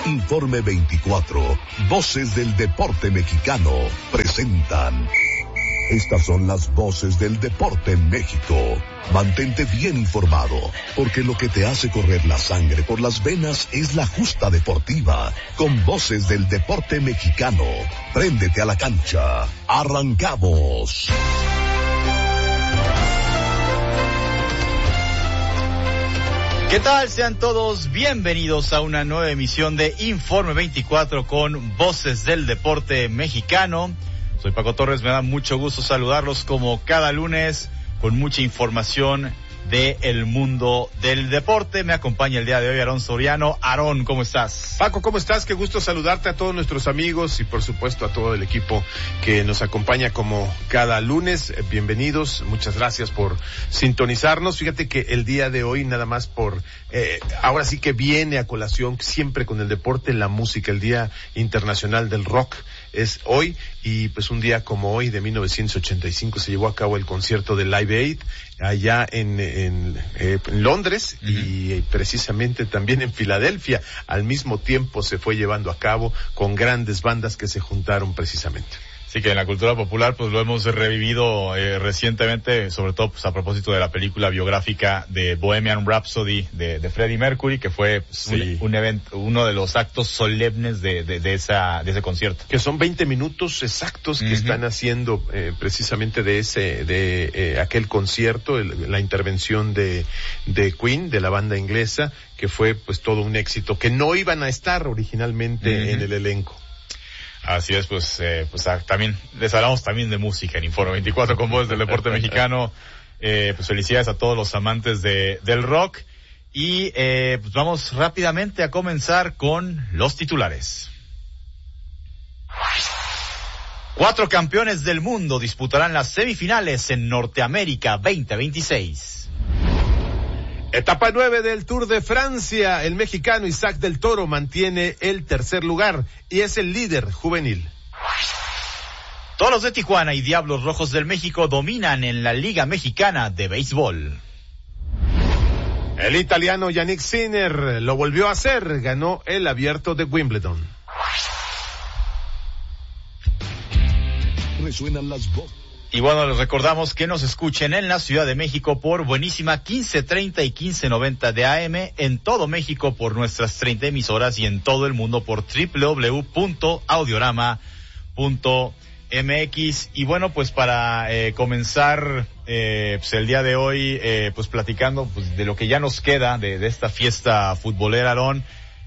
Informe 24, Voces del Deporte Mexicano, presentan. Estas son las voces del deporte en México. Mantente bien informado, porque lo que te hace correr la sangre por las venas es la justa deportiva. Con voces del deporte mexicano, préndete a la cancha. ¡Arrancamos! ¿Qué tal? Sean todos bienvenidos a una nueva emisión de Informe 24 con Voces del Deporte Mexicano. Soy Paco Torres, me da mucho gusto saludarlos como cada lunes con mucha información del mundo del deporte. Me acompaña el día de hoy Aarón Soriano. Aarón, ¿cómo estás? Paco, ¿cómo estás? Qué gusto saludarte a todos nuestros amigos y por supuesto a todo el equipo que nos acompaña como cada lunes. Bienvenidos, muchas gracias por sintonizarnos. Fíjate que el día de hoy nada más ahora sí que viene a colación siempre con el deporte, la música, el Día Internacional del Rock es hoy, y pues un día como hoy de 1985 se llevó a cabo el concierto de Live Aid allá en Londres, uh-huh, y precisamente también en Filadelfia. Al mismo tiempo se fue llevando a cabo con grandes bandas que se juntaron precisamente. Sí, que en la cultura popular pues lo hemos revivido recientemente, sobre todo pues a propósito de la película biográfica de Bohemian Rhapsody de Freddie Mercury, que fue pues, sí, un evento, uno de los actos solemnes de ese concierto. Que son 20 minutos exactos, uh-huh, que están haciendo precisamente de aquel concierto, la intervención de Queen, de la banda inglesa, que fue pues todo un éxito, que no iban a estar originalmente, uh-huh, en el elenco. Así es, pues también les hablamos también de música en Informe 24 con Voces del Deporte Mexicano. Pues felicidades a todos los amantes del rock. Y pues vamos rápidamente a comenzar con los titulares. 4 campeones del mundo disputarán las semifinales en Norteamérica 2026. Etapa 9 del Tour de Francia. El mexicano Isaac del Toro mantiene el tercer lugar y es el líder juvenil. Toros de Tijuana y Diablos Rojos del México dominan en la Liga Mexicana de Béisbol. El italiano Yannick Sinner lo volvió a hacer, ganó el Abierto de Wimbledon. Resuenan las voces. Y bueno, les recordamos que nos escuchen en la Ciudad de México por Buenísima 1530 y 1590 de AM, en todo México por nuestras 30 emisoras y en todo el mundo por www.audiorama.mx. Y bueno, pues para comenzar pues el día de hoy, pues platicando pues de lo que ya nos queda de esta fiesta futbolera, Aarón,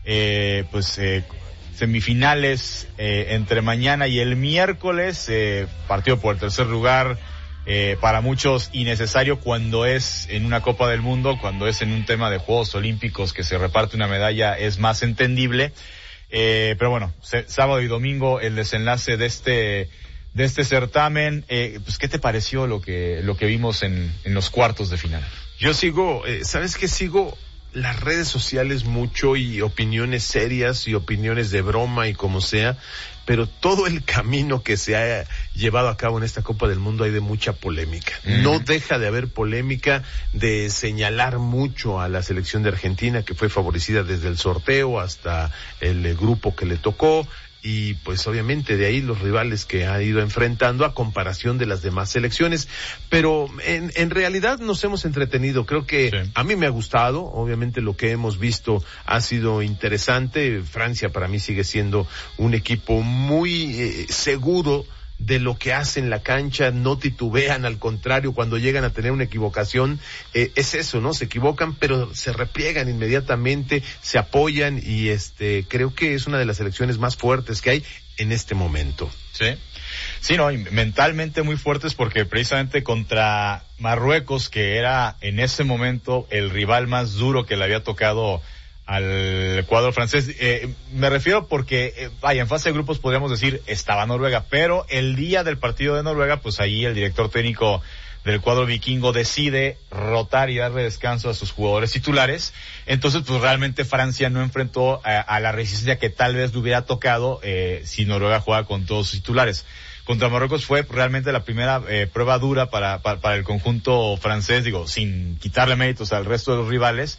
semifinales entre mañana y el miércoles, partido por el tercer lugar, para muchos innecesario cuando es en una Copa del Mundo, cuando es en un tema de Juegos Olímpicos que se reparte una medalla es más entendible, pero bueno, sábado y domingo el desenlace de este certamen. Pues ¿qué te pareció lo que vimos en los cuartos de final? Yo sigo, ¿sabes qué? Sigo las redes sociales mucho y opiniones serias y opiniones de broma y como sea, pero todo el camino que se ha llevado a cabo en esta Copa del Mundo hay de mucha polémica. No deja de haber polémica, de señalar mucho a la selección de Argentina, que fue favorecida desde el sorteo hasta el grupo que le tocó, y pues obviamente de ahí los rivales que ha ido enfrentando a comparación de las demás selecciones, pero en realidad nos hemos entretenido. Creo que sí, a mí me ha gustado, obviamente lo que hemos visto ha sido interesante. Francia para mí sigue siendo un equipo muy seguro de lo que hacen en la cancha, no titubean, al contrario, cuando llegan a tener una equivocación, es eso, ¿no? Se equivocan, pero se repliegan inmediatamente, se apoyan, y creo que es una de las selecciones más fuertes que hay en este momento. Sí, no, y mentalmente muy fuertes, porque precisamente contra Marruecos, que era en ese momento el rival más duro que le había tocado al cuadro francés, me refiero porque, en fase de grupos podríamos decir estaba Noruega, pero el día del partido de Noruega, pues ahí el director técnico del cuadro vikingo decide rotar y darle descanso a sus jugadores titulares. Entonces pues realmente Francia no enfrentó a la resistencia que tal vez le hubiera tocado si Noruega juega con todos sus titulares. Contra Marruecos fue realmente la primera prueba dura para el conjunto francés, sin quitarle méritos al resto de los rivales.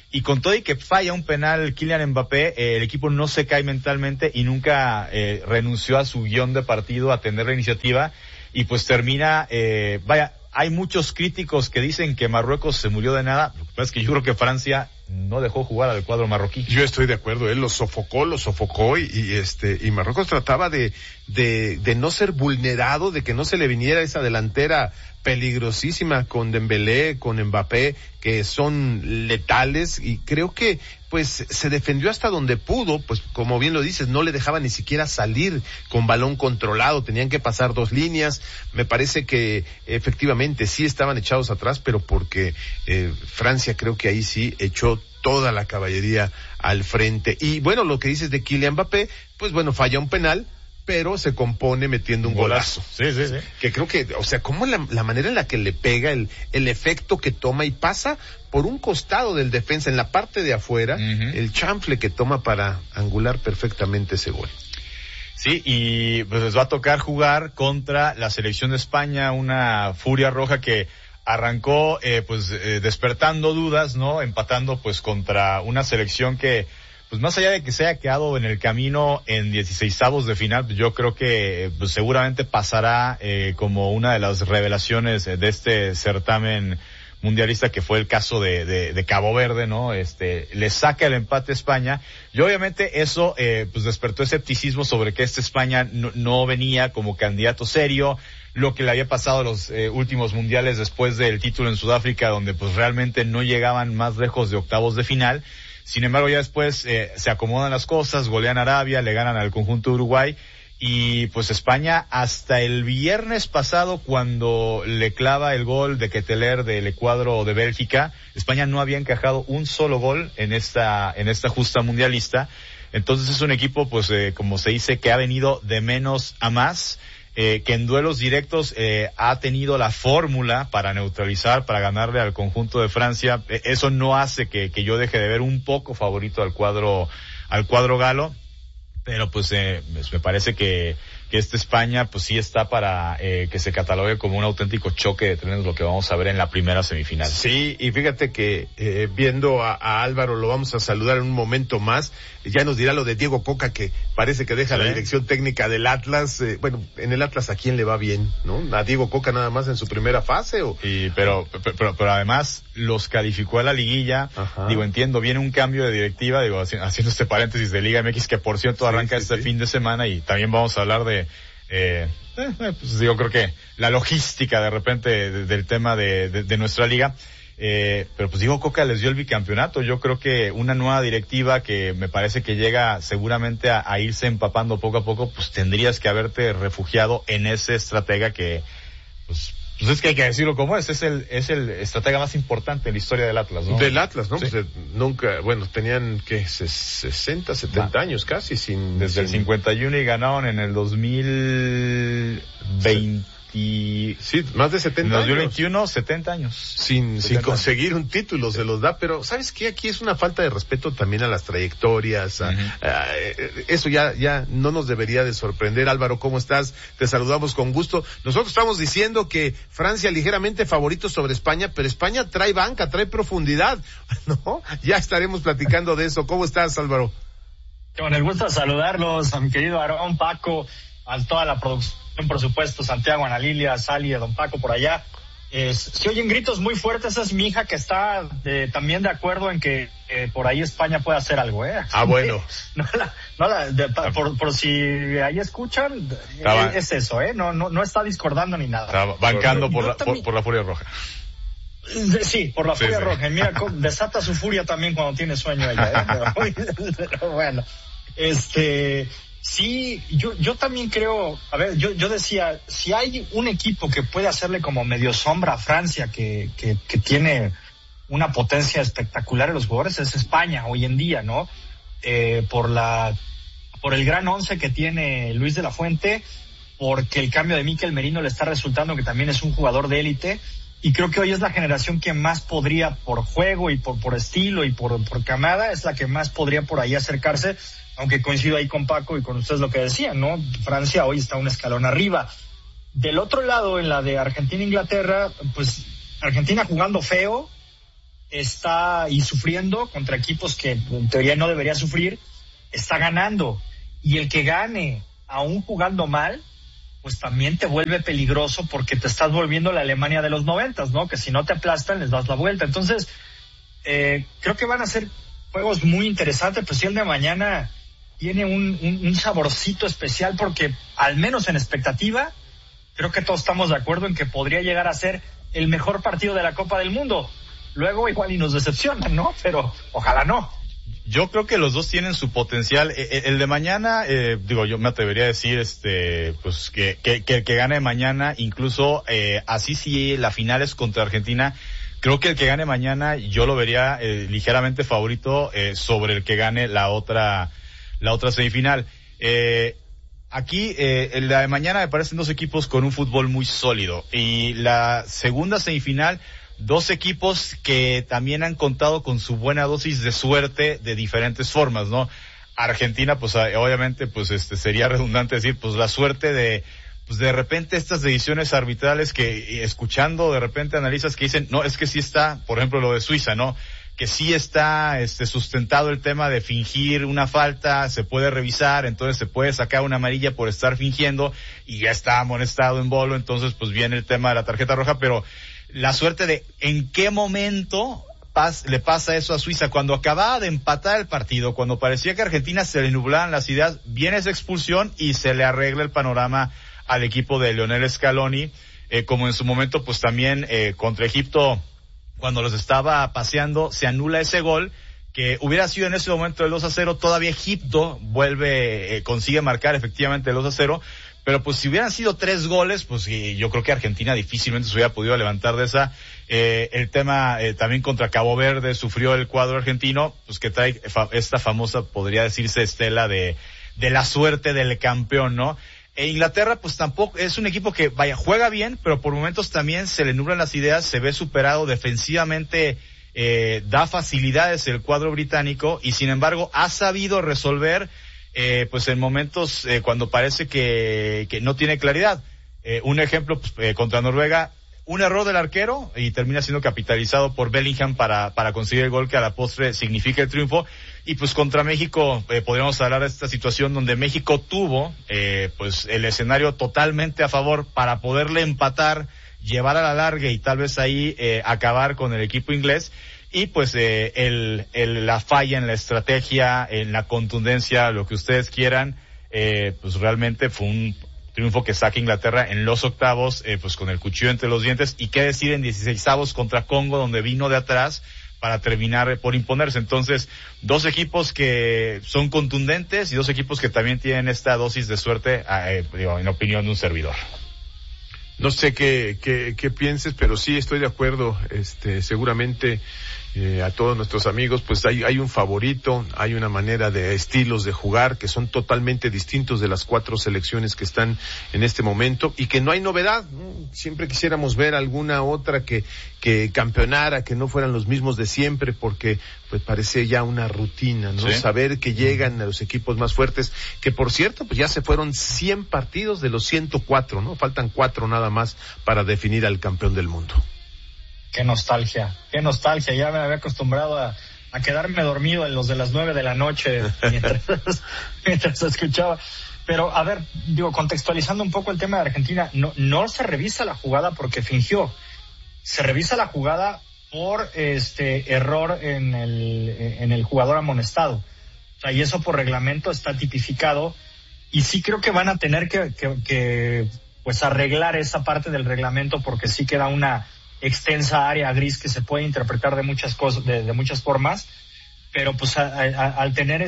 y con todo y que falla un penal Kylian Mbappé, el equipo no se cae mentalmente y nunca renunció a su guión de partido, a tener la iniciativa, y pues termina, hay muchos críticos que dicen que Marruecos se murió de nada. Lo que pasa es que yo creo que Francia no dejó jugar al cuadro marroquí. Yo estoy de acuerdo, él lo sofocó y Marruecos trataba de no ser vulnerado, de que no se le viniera esa delantera peligrosísima con Dembélé, con Mbappé, que son letales, y creo que pues se defendió hasta donde pudo, pues como bien lo dices, no le dejaba ni siquiera salir con balón controlado, tenían que pasar 2 líneas. Me parece que efectivamente sí estaban echados atrás, pero porque Francia creo que ahí sí echó toda la caballería al frente. Y bueno, lo que dices de Kylian Mbappé, pues bueno, falla un penal, pero se compone metiendo un golazo. Sí. Que creo que, o sea, como la manera en la que le pega, el efecto que toma y pasa por un costado del defensa en la parte de afuera, el chanfle que toma para angular perfectamente ese gol. Sí, y pues les va a tocar jugar contra la selección de España, una furia roja que arrancó despertando dudas, ¿no? Empatando pues contra una selección que, pues más allá de que se haya quedado en el camino en 16avos de final, yo creo que pues seguramente pasará como una de las revelaciones de este certamen mundialista, que fue el caso de Cabo Verde, ¿no? Le saca el empate a España, y obviamente eso pues despertó escepticismo sobre que España no venía como candidato serio, lo que le había pasado a los últimos mundiales después del título en Sudáfrica, donde pues realmente no llegaban más lejos de octavos de final. Sin embargo, ya después se acomodan las cosas, golean a Arabia, le ganan al conjunto de Uruguay, y pues España hasta el viernes pasado, cuando le clava el gol de Ketelaere del cuadro de Bélgica, España no había encajado un solo gol en esta justa mundialista. Entonces es un equipo, pues como se dice, que ha venido de menos a más, que en duelos directos ha tenido la fórmula para neutralizar, para ganarle al conjunto de Francia. Eso no hace que yo deje de ver un poco favorito al cuadro galo, pero pues me parece que España pues sí está para que se catalogue como un auténtico choque de trenes, lo que vamos a ver en la primera semifinal. Sí, y fíjate que viendo a Álvaro, lo vamos a saludar en un momento más, ya nos dirá lo de Diego Coca, que parece que deja la dirección técnica del Atlas. Bueno, en el Atlas, ¿a quién le va bien, no? ¿A Diego Coca nada más en su primera fase? Pero además los calificó a la liguilla. Ajá. Digo, entiendo, viene un cambio de directiva, digo, haciendo este paréntesis de Liga MX, que por cierto arranca fin de semana, y también vamos a hablar de pues digo, creo que la logística de repente del tema de nuestra liga, pero pues Diego Coca les dio el bicampeonato. Yo creo que una nueva directiva que me parece que llega seguramente a irse empapando poco a poco, pues tendrías que haberte refugiado en ese estratega que pues es que hay que decirlo como es el estratega más importante en la historia del Atlas, ¿no? Del Atlas, ¿no? Sí. Pues tenían 60, 70 años casi desde el 51 y ganaron en el 2020. Sí, más de 70 en años. 2021, 70 años. Sin conseguir un título, se los da, pero ¿sabes qué? Aquí es una falta de respeto también a las trayectorias, eso ya no nos debería de sorprender. Álvaro, ¿cómo estás? Te saludamos con gusto. Nosotros estamos diciendo que Francia ligeramente favorito sobre España, pero España trae banca, trae profundidad, ¿no? Ya estaremos platicando de eso. ¿Cómo estás, Álvaro? Con el gusto de saludarlos, a mi querido Aarón, Paco, a toda la producción, por supuesto, Santiago, Ana Lilia, Sally, don Paco por allá. Se oyen gritos muy fuertes. Esa es mi hija, que está también de acuerdo en que por ahí España puede hacer algo, Ah, bueno. Por si ahí escuchan, es eso, no está discordando ni nada. Está bancando por la furia roja. Sí, por la furia roja. Y mira, desata su furia también cuando tiene sueño ella, pero bueno, sí, yo también creo, a ver, yo decía, si hay un equipo que puede hacerle como medio sombra a Francia, que tiene una potencia espectacular en los jugadores, es España hoy en día, ¿no? Por el gran once que tiene Luis de la Fuente, porque el cambio de Mikel Merino le está resultando que también es un jugador de élite, y creo que hoy es la generación que más podría, por juego y por estilo y por camada, es la que más podría por ahí acercarse. Aunque coincido ahí con Paco y con ustedes lo que decían, ¿no? Francia hoy está un escalón arriba. Del otro lado, en la de Argentina-Inglaterra, pues Argentina jugando feo, está y sufriendo contra equipos que en teoría no debería sufrir, está ganando. Y el que gane, aún jugando mal, pues también te vuelve peligroso porque te estás volviendo la Alemania de los 90, ¿no? Que si no te aplastan, les das la vuelta. Entonces, creo que van a ser juegos muy interesantes, pues si el de mañana tiene un saborcito especial porque, al menos en expectativa, creo que todos estamos de acuerdo en que podría llegar a ser el mejor partido de la Copa del Mundo. Luego igual y nos decepcionan, ¿no? Pero ojalá no. Yo creo que los dos tienen su potencial. El de mañana, yo me atrevería a decir, pues que gane mañana, incluso así si la final es contra Argentina, creo que el que gane mañana yo lo vería ligeramente favorito sobre el que gane la otra semifinal. Aquí, la de mañana me parecen dos equipos con un fútbol muy sólido, y la segunda semifinal, dos equipos que también han contado con su buena dosis de suerte de diferentes formas, ¿no? Argentina, pues obviamente, pues sería redundante decir, pues la suerte de repente estas decisiones arbitrales que, escuchando de repente analistas que dicen, no, es que sí está, por ejemplo lo de Suiza, ¿no? Que sí está sustentado el tema de fingir una falta, se puede revisar, entonces se puede sacar una amarilla por estar fingiendo y ya está amonestado en bolo, entonces pues viene el tema de la tarjeta roja, pero la suerte de en qué momento le pasa eso a Suiza, cuando acababa de empatar el partido, cuando parecía que a Argentina se le nublaban las ideas, viene esa expulsión y se le arregla el panorama al equipo de Lionel Scaloni, como en su momento pues también contra Egipto, cuando los estaba paseando, se anula ese gol, que hubiera sido en ese momento el 2-0, todavía Egipto consigue marcar efectivamente el 2-0, pero pues si hubieran sido 3 goles, pues yo creo que Argentina difícilmente se hubiera podido levantar de esa. El tema también contra Cabo Verde sufrió el cuadro argentino, pues que trae esta famosa, podría decirse, estela de la suerte del campeón, ¿no? Inglaterra, pues tampoco, es un equipo que, juega bien, pero por momentos también se le nublan las ideas, se ve superado defensivamente, da facilidades el cuadro británico, y sin embargo ha sabido resolver pues en momentos cuando parece que no tiene claridad. Un ejemplo, pues, contra Noruega, un error del arquero y termina siendo capitalizado por Bellingham para conseguir el gol que a la postre significa el triunfo. Y pues contra México podríamos hablar de esta situación donde México tuvo pues el escenario totalmente a favor para poderle empatar, llevar a la larga y tal vez ahí acabar con el equipo inglés. Y pues la falla en la estrategia, en la contundencia, lo que ustedes quieran, pues realmente fue un triunfo que saca Inglaterra en los octavos, pues con el cuchillo entre los dientes, y qué decir en 16avos contra Congo, donde vino de atrás para terminar por imponerse. Entonces, dos equipos que son contundentes y dos equipos que también tienen esta dosis de suerte, en opinión de un servidor. No sé qué pienses, pero sí estoy de acuerdo, seguramente a todos nuestros amigos, pues hay un favorito, hay una manera de estilos de jugar que son totalmente distintos de las 4 selecciones que están en este momento, y que no hay novedad, ¿no? Siempre quisiéramos ver alguna otra que campeonara, que no fueran los mismos de siempre, porque pues parece ya una rutina, ¿no? Sí. Saber que llegan a los equipos más fuertes, que por cierto, pues ya se fueron 100 partidos de los 104, ¿no? Faltan 4 nada más para definir al campeón del mundo. Qué nostalgia, ya me había acostumbrado a quedarme dormido en los de las 9 de la noche mientras escuchaba. Pero, a ver, contextualizando un poco el tema de Argentina, no se revisa la jugada porque fingió, se revisa la jugada por error en el jugador amonestado. O sea, y eso por reglamento está tipificado, y sí creo que van a tener que pues arreglar esa parte del reglamento, porque sí queda una extensa área gris que se puede interpretar de muchas cosas, de muchas formas, pero pues al tener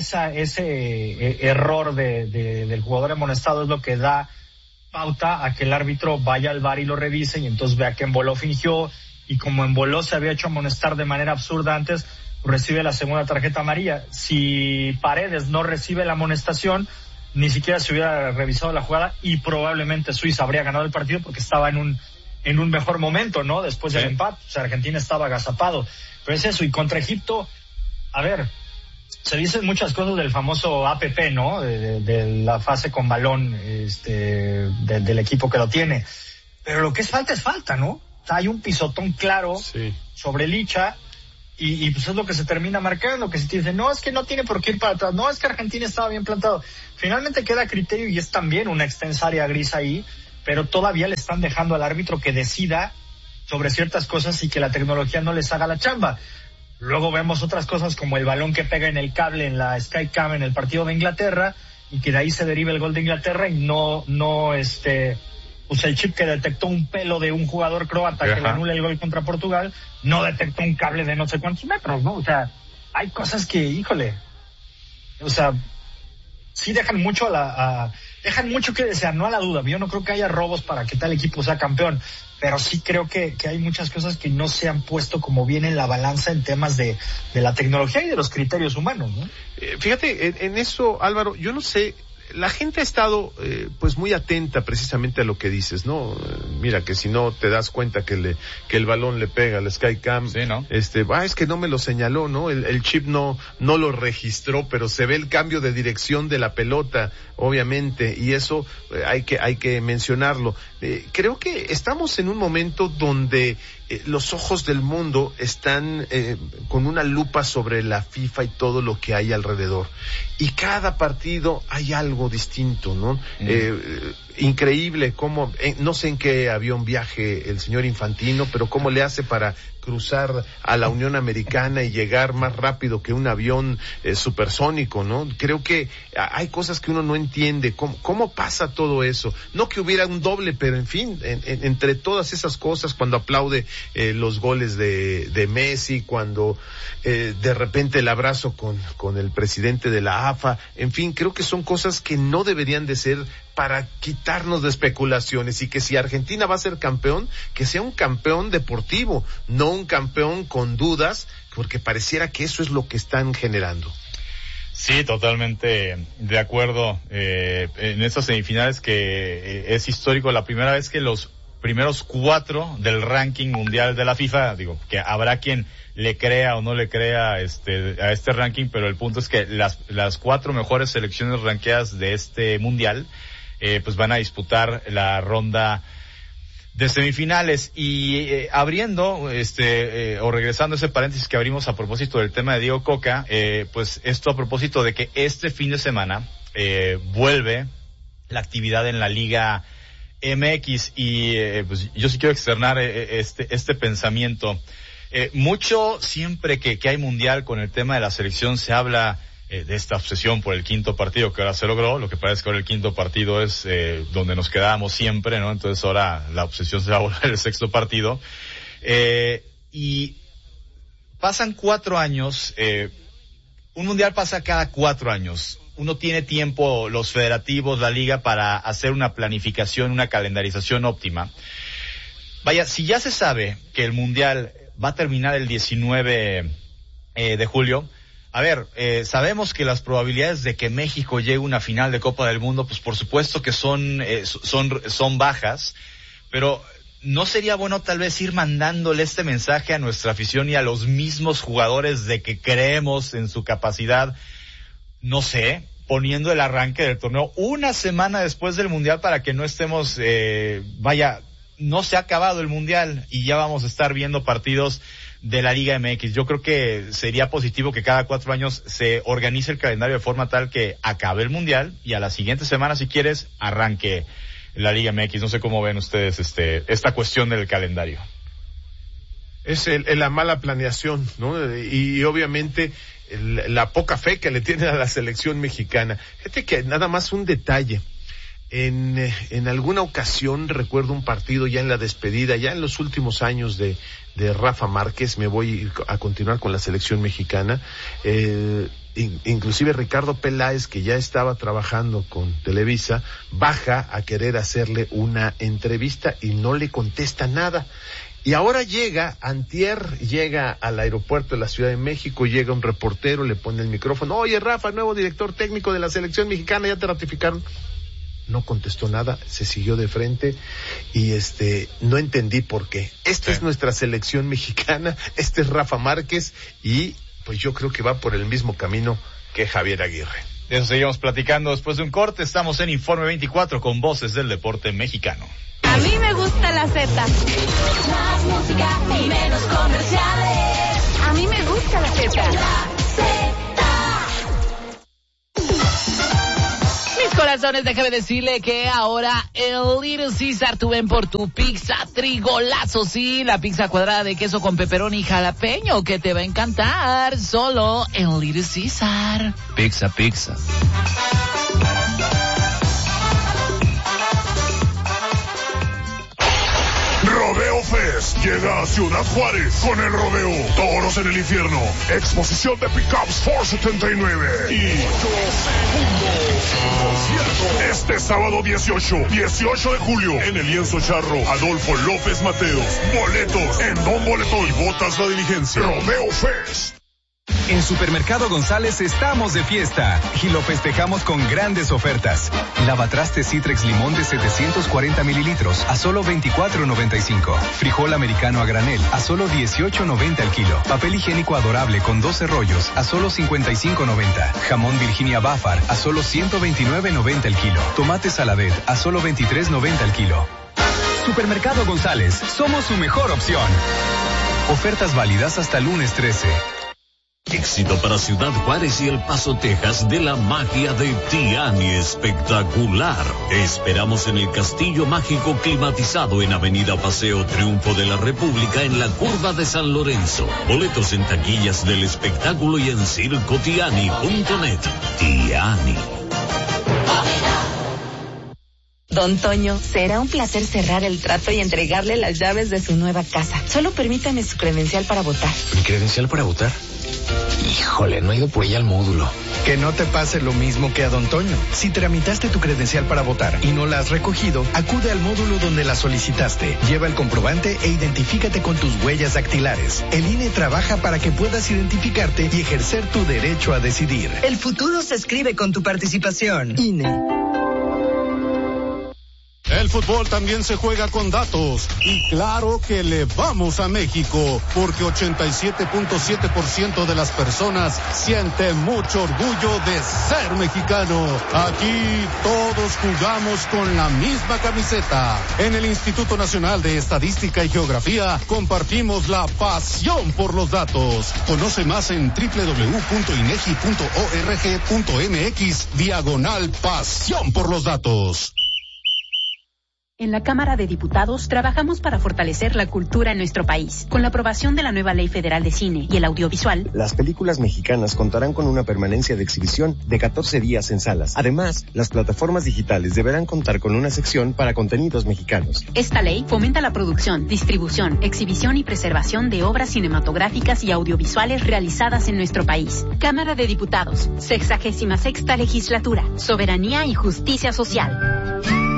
ese error del jugador amonestado es lo que da pauta a que el árbitro vaya al VAR y lo revise, y entonces vea que Embolo fingió, y como Embolo se había hecho amonestar de manera absurda antes, recibe la segunda tarjeta amarilla. Si Paredes no recibe la amonestación, ni siquiera se hubiera revisado la jugada, y probablemente Suiza habría ganado el partido porque estaba en un mejor momento, ¿no? Después del empate, o sea, Argentina estaba agazapado. Pero es eso, y contra Egipto, a ver, se dicen muchas cosas del famoso APP, ¿no? De la fase con balón, del equipo que lo tiene. Pero lo que es falta, ¿no? O sea, hay un pisotón claro sobre Licha, y pues es lo que se termina marcando, que si te dicen, no, es que no tiene por qué ir para atrás, no, es que Argentina estaba bien plantado. Finalmente queda criterio y es también una extensa área gris ahí, pero todavía le están dejando al árbitro que decida sobre ciertas cosas y que la tecnología no les haga la chamba. Luego vemos otras cosas como el balón que pega en el cable en la Skycam en el partido de Inglaterra y que de ahí se deriva el gol de Inglaterra y no pues el chip que detectó un pelo de un jugador croata que le anula el gol contra Portugal, no detectó un cable de no sé cuántos metros, ¿no? O sea, hay cosas que, híjole, o sea, sí dejan mucho dejan mucho que desear, no a la duda. Yo no creo que haya robos para que tal equipo sea campeón, pero sí creo que hay muchas cosas que no se han puesto como bien en la balanza en temas de la tecnología y de los criterios humanos, ¿no? Fíjate, en eso, Álvaro, yo no sé, la gente ha estado pues muy atenta precisamente a lo que dices, ¿no? Mira, que si no te das cuenta que el balón le pega al Skycam, sí, ¿no? Es que no me lo señaló, ¿no? El chip no lo registró, pero se ve el cambio de dirección de la pelota, obviamente, y eso hay que mencionarlo. Creo que estamos en un momento donde los ojos del mundo están con una lupa sobre la FIFA y todo lo que hay alrededor. Y cada partido hay algo distinto, ¿no? Increíble cómo, no sé en qué avión viaje el señor Infantino, pero cómo le hace para cruzar a la Unión Americana y llegar más rápido que un avión supersónico, ¿no? Creo que hay cosas que uno no entiende, cómo pasa todo eso. No que hubiera un doble, pero en fin, entre todas esas cosas, cuando aplaude los goles de Messi, cuando de repente el abrazo con el presidente de la AFA, en fin, creo que son cosas que no deberían de ser para quitarnos de especulaciones, y que si Argentina va a ser campeón, que sea un campeón deportivo, no un campeón con dudas, porque pareciera que eso es lo que están generando. Sí, totalmente de acuerdo. En estas semifinales que es histórico, la primera vez que los primeros 4 del ranking mundial de la FIFA, digo, que habrá quien le crea o no le crea a este ranking, pero el punto es que las 4 mejores selecciones rankeadas de este mundial pues van a disputar la ronda de semifinales. Y abriendo o regresando a ese paréntesis que abrimos a propósito del tema de Diego Coca, pues esto a propósito de que este fin de semana vuelve la actividad en la Liga MX, y pues yo sí quiero externar este pensamiento. Mucho siempre que hay mundial, con el tema de la selección se habla de esta obsesión por el quinto partido, que ahora se logró. Lo que pasa es que ahora el quinto partido es donde nos quedábamos siempre, ¿no? Entonces ahora la obsesión se va a volver el sexto partido. Y pasan 4 años, un mundial pasa cada 4 años. Uno tiene tiempo, los federativos, la liga, para hacer una planificación, una calendarización óptima. Vaya, si ya se sabe que el mundial va a terminar el 19 de julio, a ver, sabemos que las probabilidades de que México llegue a una final de Copa del Mundo, pues por supuesto que son bajas, pero ¿no sería bueno tal vez ir mandándole este mensaje a nuestra afición y a los mismos jugadores de que creemos en su capacidad? No sé, poniendo el arranque del torneo una semana después del mundial, para que no estemos, no se ha acabado el mundial y ya vamos a estar viendo partidos de la Liga MX. Yo creo que sería positivo que cada 4 años se organice el calendario de forma tal que acabe el mundial y a la siguiente semana, si quieres, arranque la Liga MX. No sé cómo ven ustedes esta cuestión del calendario. Es la mala planeación, ¿no? Y obviamente la poca fe que le tienen a la selección mexicana. Fíjate que nada más un detalle. En alguna ocasión recuerdo un partido ya en la despedida, ya en los últimos años de Rafa Márquez, me voy a continuar con la selección mexicana, inclusive Ricardo Peláez, que ya estaba trabajando con Televisa, baja a querer hacerle una entrevista y no le contesta nada. Y ahora antier llega al aeropuerto de la Ciudad de México, llega un reportero, le pone el micrófono: oye, Rafa, nuevo director técnico de la selección mexicana, ¿ya te ratificaron? No contestó nada, se siguió de frente y no entendí por qué. Esta es nuestra selección mexicana, este es Rafa Márquez, y pues yo creo que va por el mismo camino que Javier Aguirre. De eso seguimos platicando después de un corte. Estamos en Informe 24 con Voces del Deporte Mexicano. A mí me gusta la Z. Más música y menos comerciales. A mí me gusta la Z. Mis corazones, déjame decirle que ahora el Little Caesar, tú ven por tu pizza trigolazo, sí, la pizza cuadrada de queso con pepperoni y jalapeño que te va a encantar, solo en Little Caesar. Pizza. Rodeo Fest llega a Ciudad Juárez con el rodeo Toros en el Infierno, exposición de pickups Ford 79 y 8 segundos. Este sábado 18 de julio en el Lienzo Charro, Adolfo López Mateos. Boletos en Don Boletón y Botas La Diligencia. Rodeo Fest. En Supermercado González estamos de fiesta y lo festejamos con grandes ofertas. Lavatrastes Citrex Limón de 740 mililitros a solo $24.95. Frijol americano a granel a solo $18.90 el kilo. Papel higiénico adorable con 12 rollos a solo $55.90. Jamón Virginia Bafar a solo $129.90 el kilo. Tomate Saladet a solo $23.90 el kilo. Supermercado González, somos su mejor opción. Ofertas válidas hasta lunes 13. Éxito para Ciudad Juárez y El Paso, Texas, de la magia de Tiani espectacular. Te esperamos en el Castillo Mágico climatizado en Avenida Paseo Triunfo de la República en la curva de San Lorenzo. Boletos en taquillas del espectáculo y en circotiani.net. Tiani. Don Toño, será un placer cerrar el trato y entregarle las llaves de su nueva casa. Solo permítame su credencial para votar. ¿Mi credencial para votar? Híjole, no he ido por ella al módulo. Que no te pase lo mismo que a Don Toño. Si tramitaste tu credencial para votar y no la has recogido, acude al módulo donde la solicitaste. Lleva el comprobante e identifícate con tus huellas dactilares. El INE trabaja para que puedas identificarte y ejercer tu derecho a decidir. El futuro se escribe con tu participación. INE. El fútbol también se juega con datos y claro que le vamos a México porque 87.7% de las personas siente mucho orgullo de ser mexicano. Aquí todos jugamos con la misma camiseta. En el Instituto Nacional de Estadística y Geografía compartimos la pasión por los datos. Conoce más en www.inegi.org.mx/pasión por los datos. En la Cámara de Diputados trabajamos para fortalecer la cultura en nuestro país. Con la aprobación de la nueva Ley Federal de Cine y el Audiovisual, las películas mexicanas contarán con una permanencia de exhibición de 14 días en salas. Además, las plataformas digitales deberán contar con una sección para contenidos mexicanos. Esta ley fomenta la producción, distribución, exhibición y preservación de obras cinematográficas y audiovisuales realizadas en nuestro país. Cámara de Diputados, 66ª Legislatura, Soberanía y Justicia Social.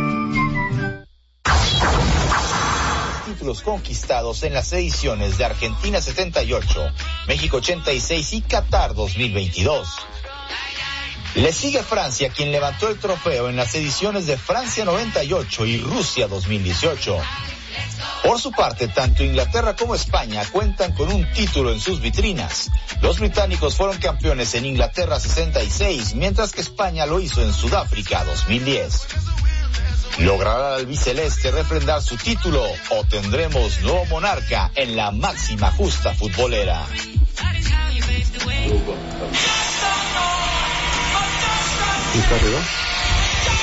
Títulos conquistados en las ediciones de Argentina 78, México 86 y Qatar 2022. Le sigue Francia, quien levantó el trofeo en las ediciones de Francia 98 y Rusia 2018. Por su parte, tanto Inglaterra como España cuentan con un título en sus vitrinas. Los británicos fueron campeones en Inglaterra 66, mientras que España lo hizo en Sudáfrica 2010. ¿Logrará el albiceleste refrendar su título o tendremos nuevo monarca en la máxima justa futbolera? ¿Está arriba?